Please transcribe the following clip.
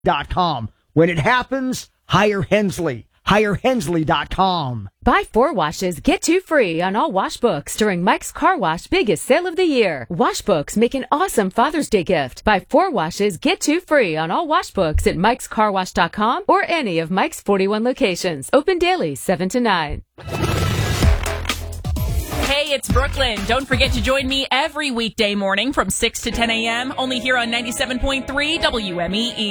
HireHensley.com. When it happens, hire Hensley. HireHensley.com. Buy 4 washes, get 2 free on all wash books during Mike's Car Wash biggest sale of the year. Wash books make an awesome Father's Day gift. Buy 4 washes, get 2 free on all wash books at mikescarwash.com or any of Mike's 41 locations. Open daily, 7 to 9. Hey, it's Brooklyn. Don't forget to join me every weekday morning from 6 to 10 a.m. only here on 97.3 WMEE.